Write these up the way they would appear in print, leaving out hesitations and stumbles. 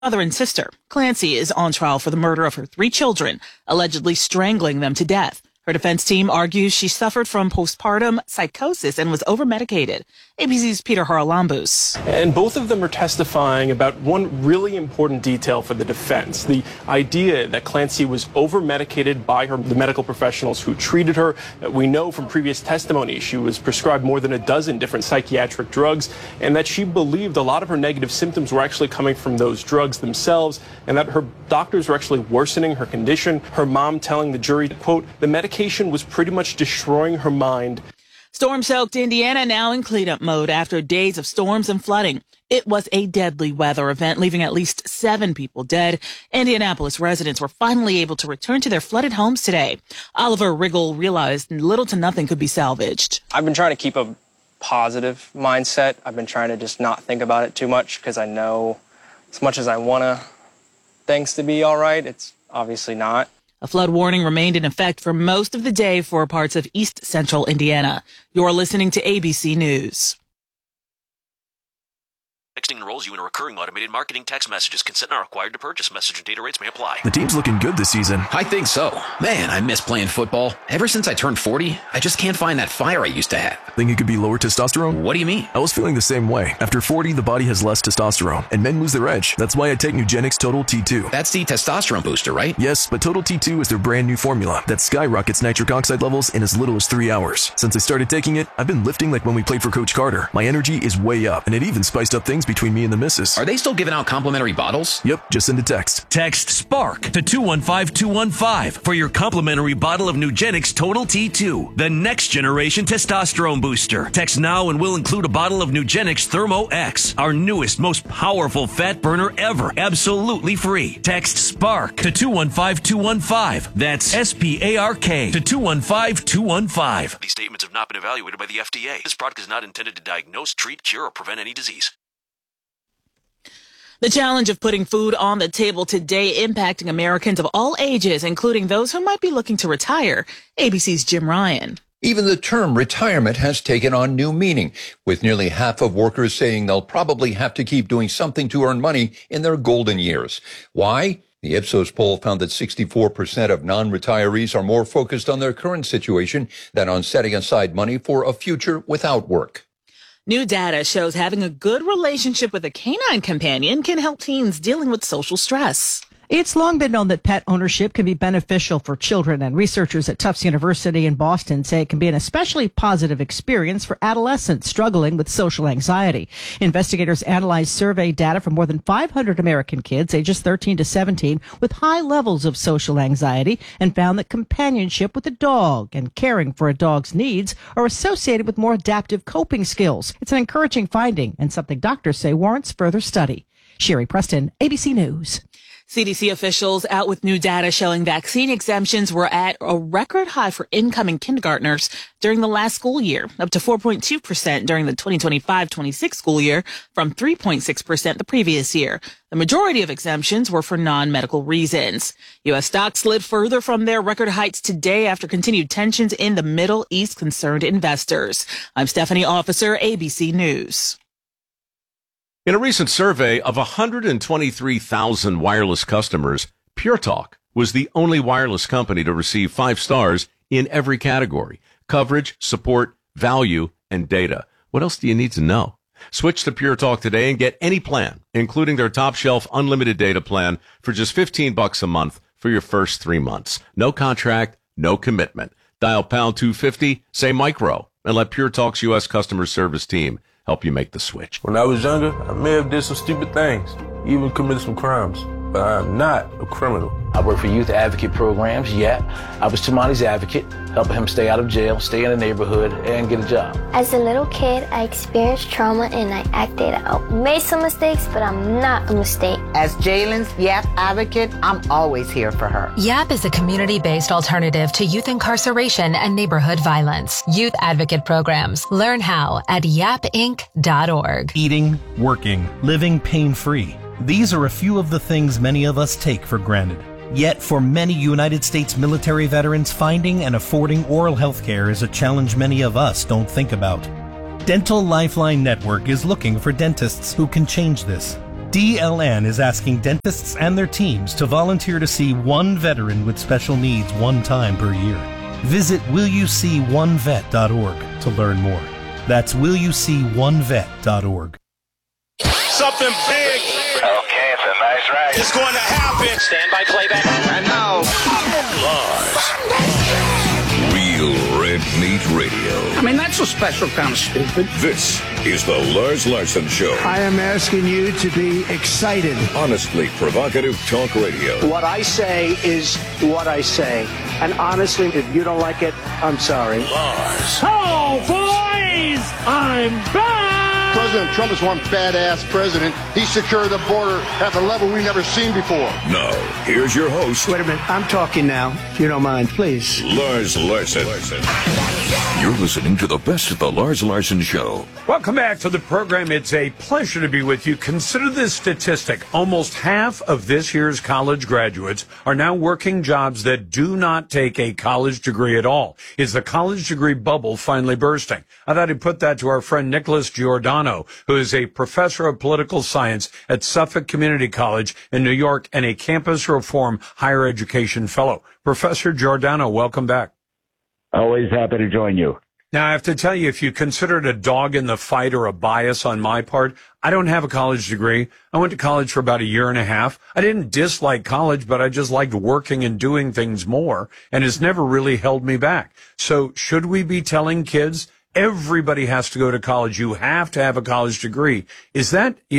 Mother and sister. Clancy is on trial for the murder of her 3 children, allegedly strangling them to death. Her defense team argues she suffered from postpartum psychosis and was over-medicated. ABC's Peter Haralambous. And both of them are testifying about one really important detail for the defense, the idea that Clancy was over-medicated by the medical professionals who treated her. We know from previous testimony she was prescribed more than a dozen different psychiatric drugs, and that she believed a lot of her negative symptoms were actually coming from those drugs themselves, and that her doctors were actually worsening her condition. Her mom telling the jury, quote, the medication was pretty much destroying her mind. Storm-soaked Indiana now in cleanup mode after days of storms and flooding. It was a deadly weather event, leaving at least 7 people dead. Indianapolis residents were finally able to return to their flooded homes today. Oliver Riggle realized little to nothing could be salvaged. I've been trying to keep a positive mindset. I've been trying to just not think about it too much because I know as much as I want things to be all right, it's obviously not. A flood warning remained in effect for most of the day for parts of east central Indiana. You're listening to ABC News. Texting enrolls you in a recurring automated marketing text messages. Consent not required to purchase. Message and data rates may apply. The team's looking good this season. I think so. Man, I miss playing football. Ever since I turned 40, I just can't find that fire I used to have. Think it could be lower testosterone? What do you mean? I was feeling the same way. After 40, the body has less testosterone, and men lose their edge. That's why I take Nugenix Total T2. That's the testosterone booster, right? Yes, but Total T2 is their brand new formula that skyrockets nitric oxide levels in as little as 3 hours. Since I started taking it, I've been lifting like when we played for Coach Carter. My energy is way up, and it even spiced up things between me and the missus. Are they still giving out complimentary bottles? Yep, just send a text. Text SPARK to 215-215 for your complimentary bottle of Nugenix Total T2, the next generation testosterone booster. Text now and we'll include a bottle of Nugenix Thermo X, our newest, most powerful fat burner ever, absolutely free. Text SPARK to 215-215. That's SPARK to 215-215. These statements have not been evaluated by the FDA. This product is not intended to diagnose, treat, cure, or prevent any disease. The challenge of putting food on the table today impacting Americans of all ages, including those who might be looking to retire. ABC's Jim Ryan. Even the term retirement has taken on new meaning, with nearly half of workers saying they'll probably have to keep doing something to earn money in their golden years. Why? The Ipsos poll found that 64% of non-retirees are more focused on their current situation than on setting aside money for a future without work. New data shows having a good relationship with a canine companion can help teens dealing with social stress. It's long been known that pet ownership can be beneficial for children, and researchers at Tufts University in Boston say it can be an especially positive experience for adolescents struggling with social anxiety. Investigators analyzed survey data from more than 500 American kids ages 13 to 17 with high levels of social anxiety and found that companionship with a dog and caring for a dog's needs are associated with more adaptive coping skills. It's an encouraging finding and something doctors say warrants further study. Sherry Preston, ABC News. CDC officials out with new data showing vaccine exemptions were at a record high for incoming kindergartners during the last school year, up to 4.2% during the 2025-26 school year from 3.6% the previous year. The majority of exemptions were for non-medical reasons. U.S. stocks slid further from their record heights today after continued tensions in the Middle East concerned investors. I'm Stephanie Officer, ABC News. In a recent survey of 123,000 wireless customers, Pure Talk was the only wireless company to receive 5 stars in every category: coverage, support, value, and data. What else do you need to know? Switch to Pure Talk today and get any plan, including their top shelf unlimited data plan, for just $15 a month for your first 3 months. No contract, no commitment. Dial pound 250, say micro, and let Pure Talk's U.S. customer service team help you make the switch. When I was younger, I may have did some stupid things, even committed some crimes, but I am not a criminal. I work for youth advocate programs, YAP. I was Tamani's advocate, helping him stay out of jail, stay in the neighborhood, and get a job. As a little kid, I experienced trauma and I acted out. Made some mistakes, but I'm not a mistake. As Jalen's YAP advocate, I'm always here for her. YAP is a community-based alternative to youth incarceration and neighborhood violence. Youth advocate programs. Learn how at yapinc.org. Eating, working, living pain-free. These are a few of the things many of us take for granted. Yet, for many United States military veterans, finding and affording oral health care is a challenge many of us don't think about. Dental Lifeline Network is looking for dentists who can change this. DLN is asking dentists and their teams to volunteer to see one veteran with special needs one time per year. Visit willyouseeonevet.org to learn more. That's willyouseeonevet.org. Something big. Okay, it's a nice ride. It's going to happen. Stand by playback. And now, Real Red Meat Radio. I mean, that's a special kind of stupid. This is the Lars Larson Show. I am asking you to be excited. Honestly provocative talk radio. What I say is what I say. And honestly, if you don't like it, I'm sorry. Lars. Oh, boys! I'm back! President Trump is one badass president. He secured the border at the level we've never seen before. Now, here's your host. Wait a minute. I'm talking now, if you don't mind, please. Lars Larson. You're listening to the best of the Lars Larson Show. Welcome back to the program. It's a pleasure to be with you. Consider this statistic. Almost half of this year's college graduates are now working jobs that do not take a college degree at all. Is the college degree bubble finally bursting? I thought I'd put that to our friend Nicholas Giordano, who is a professor of political science at Suffolk Community College in New York and a campus reform higher education fellow. Professor Giordano, welcome back. Always happy to join you. Now, I have to tell you, if you consider it a dog in the fight or a bias on my part, I don't have a college degree. I went to college for about a year and a half. I didn't dislike college, but I just liked working and doing things more, and it's never really held me back. So should we be telling kids everybody has to go to college? You have to have a college degree. Was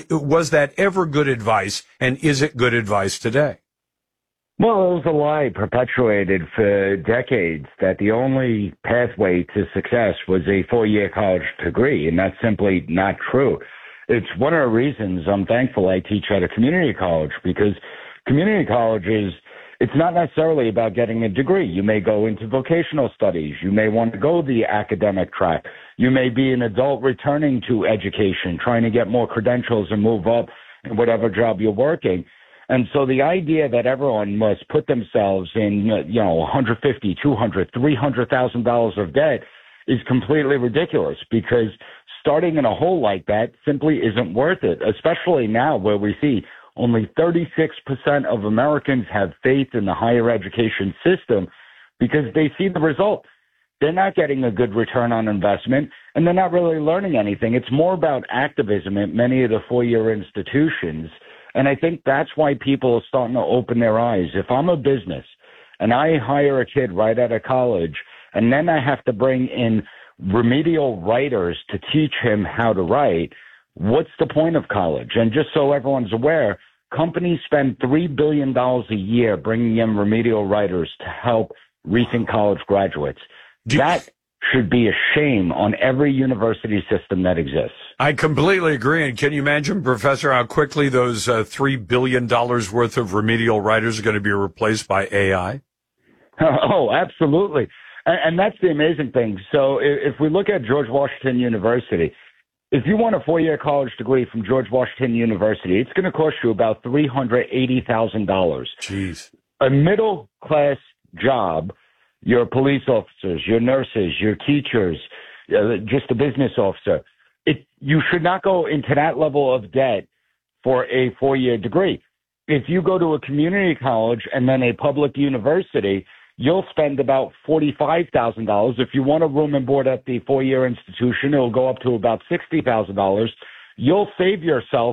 that ever good advice, and is it good advice today? Well, it was a lie perpetuated for decades that the only pathway to success was a 4-year college degree, and that's simply not true. It's one of the reasons I'm thankful I teach at a community college, because community college it's not necessarily about getting a degree. You may go into vocational studies. You may want to go the academic track. You may be an adult returning to education, trying to get more credentials and move up in whatever job you're working. And so the idea that everyone must put themselves in, $150,000, $200,000, $300,000 of debt is completely ridiculous, because starting in a hole like that simply isn't worth it, especially now where we see only 36% of Americans have faith in the higher education system because they see the result. They're not getting a good return on investment, and they're not really learning anything. It's more about activism at many of the 4-year institutions. And I think that's why people are starting to open their eyes. If I'm a business and I hire a kid right out of college, and then I have to bring in remedial writers to teach him how to write, what's the point of college? And just so everyone's aware, companies spend $3 billion a year bringing in remedial writers to help recent college graduates. That should be a shame on every university system that exists. I completely agree. And can you imagine, Professor, how quickly those $3 billion worth of remedial writers are going to be replaced by AI? Oh, absolutely. And that's the amazing thing. So if we look at George Washington University, if you want a 4-year college degree from George Washington University, it's going to cost you about $380,000. Jeez. A middle-class job, your police officers, your nurses, your teachers, just a business officer, you should not go into that level of debt for a 4-year degree. If you go to a community college and then a public university, you'll spend about $45,000. If you want a room and board at the 4-year institution, it'll go up to about $60,000. You'll save yourself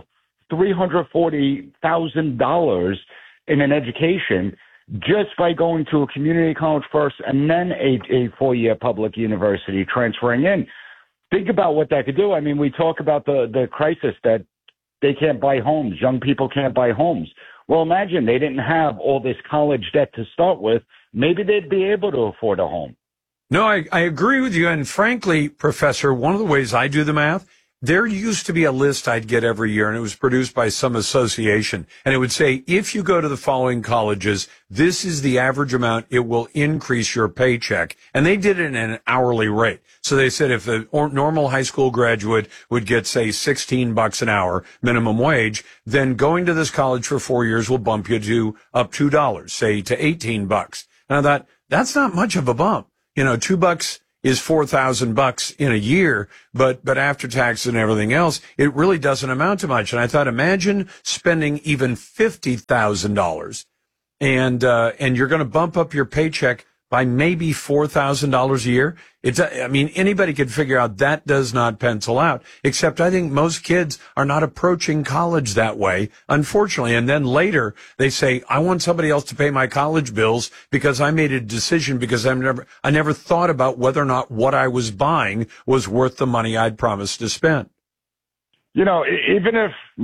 $340,000 in an education just by going to a community college first and then a 4-year public university transferring in. Think about what that could do. I mean, we talk about the crisis that they can't buy homes. Young people can't buy homes. Well, imagine they didn't have all this college debt to start with. Maybe they'd be able to afford a home. No, I agree with you. And frankly, Professor, one of the ways I do the math, there used to be a list I'd get every year, and it was produced by some association. And it would say, if you go to the following colleges, this is the average amount it will increase your paycheck. And they did it in an hourly rate. So they said if a normal high school graduate would get, say, $16 an hour minimum wage, then going to this college for 4 years will bump you to up $2, say to $18. Now that's not much of a bump. $2 is $4,000 in a year, but after taxes and everything else, it really doesn't amount to much. And I thought, imagine spending even $50,000 and you're going to bump up your paycheck by maybe $4,000 a year. Anybody could figure out that does not pencil out, except I think most kids are not approaching college that way, unfortunately. And then later they say, I want somebody else to pay my college bills because I made a decision because I never thought about whether or not what I was buying was worth the money I'd promised to spend. You know, even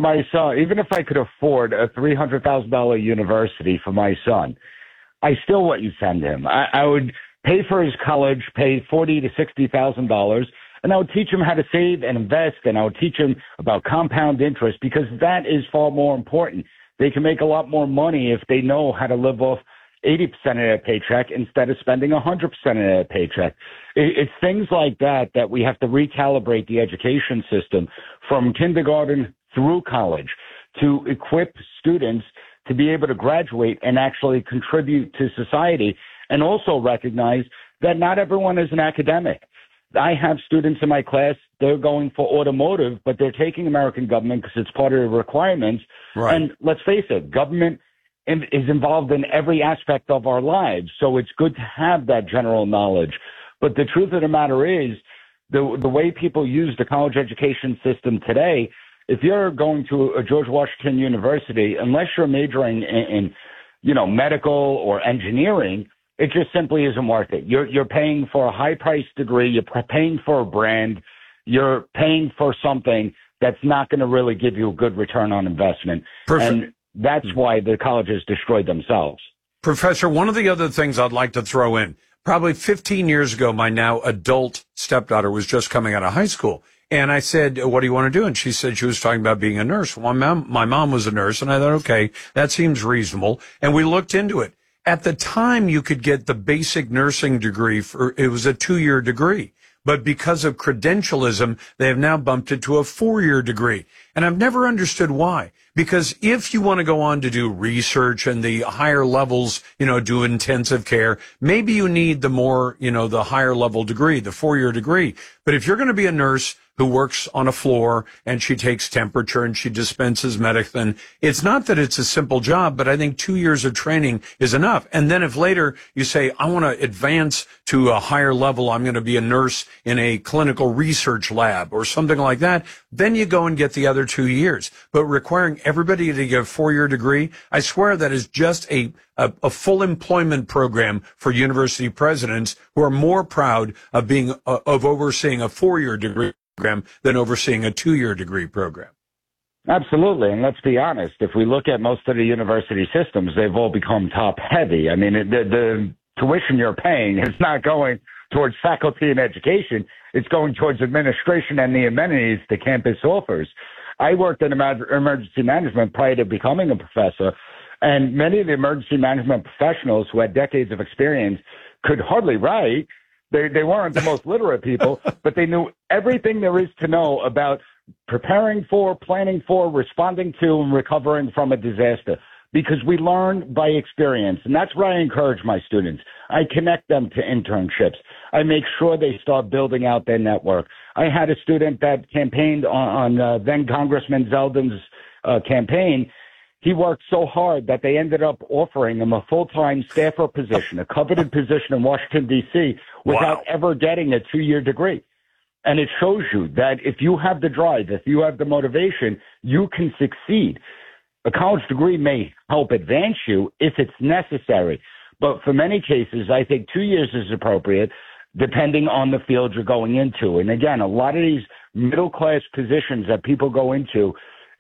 if I could afford a $300,000 university for my son, I still wouldn't send him. I would pay for his college, pay $40,000 to $60,000, and I would teach him how to save and invest, and I would teach him about compound interest because that is far more important. They can make a lot more money if they know how to live off 80% of their paycheck instead of spending 100% of their paycheck. It's things like that we have to recalibrate the education system from kindergarten through college to equip students to be able to graduate and actually contribute to society, and also recognize that not everyone is an academic. I have students in my class, they're going for automotive, but they're taking American government because it's part of the requirements. Right. And let's face it, government is involved in every aspect of our lives, so it's good to have that general knowledge. But the truth of the matter is, the way people use the college education system today, if you're going to a George Washington University, unless you're majoring in medical or engineering, it just simply isn't worth it. You're paying for a high-priced degree. You're paying for a brand. You're paying for something that's not going to really give you a good return on investment. Perfect. And that's why the colleges destroyed themselves. Professor, one of the other things I'd like to throw in, probably 15 years ago, my now adult stepdaughter was just coming out of high school. And I said, what do you want to do? And she said she was talking about being a nurse. Well, my mom was a nurse, and I thought, okay, that seems reasonable. And we looked into it. At the time, you could get the basic nursing degree it was a 2-year degree. But because of credentialism, they have now bumped it to a 4-year degree. And I've never understood why. Because if you want to go on to do research and the higher levels, do intensive care, maybe you need the more, the higher level degree, the 4-year degree. But if you're going to be a nurse who works on a floor and she takes temperature and she dispenses medicine, it's not that it's a simple job, but I think 2 years of training is enough. And then if later you say, I want to advance to a higher level, I'm going to be a nurse in a clinical research lab or something like that, then you go and get the other 2 years. But requiring everybody to get a 4-year degree, I swear that is just a full employment program for university presidents who are more proud of overseeing a 4-year degree program than overseeing a 2-year degree program. Absolutely. And let's be honest, if we look at most of the university systems, they've all become top heavy. I mean, the tuition you're paying is not going towards faculty and education. It's going towards administration and the amenities the campus offers. I worked in emergency management prior to becoming a professor, and many of the emergency management professionals who had decades of experience could hardly write. They weren't the most literate people, but they knew everything there is to know about preparing for, planning for, responding to, and recovering from a disaster. Because we learn by experience, and that's where I encourage my students. I connect them to internships. I make sure they start building out their network. I had a student that campaigned on then Congressman Zeldin's campaign. He worked so hard that they ended up offering him a full-time staffer position, a coveted position in Washington, D.C., without ever getting a 2-year degree. And it shows you that if you have the drive, if you have the motivation, you can succeed. A college degree may help advance you if it's necessary. But for many cases, I think 2 years is appropriate, depending on the field you're going into. And again, a lot of these middle-class positions that people go into,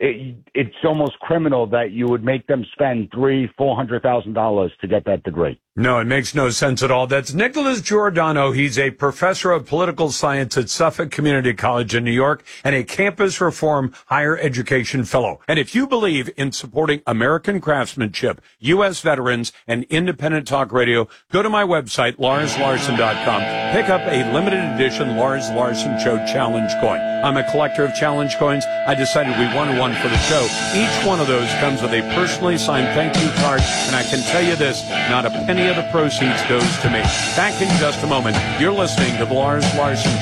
it's almost criminal that you would make them spend $300,000-$400,000 to get that degree. No, it makes no sense at all. That's Nicholas Giordano. He's a professor of political science at Suffolk Community College in New York and a Campus Reform higher education fellow. And if you believe in supporting American craftsmanship, U.S. veterans, and independent talk radio, go to my website, LarsLarson.com. Pick up a limited edition Lars Larson Show Challenge coin. I'm a collector of challenge coins. I decided we wanted one for the show. Each one of those comes with a personally signed thank you card, and I can tell you this, not a penny Any of the proceeds goes to me. Back in just a moment. You're listening to the Lars Larson